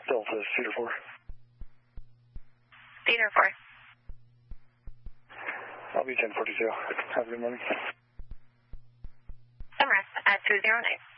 Delta Cedar 4. Cedar 4. I'll be 1042. Have a good morning. Emirates at 209.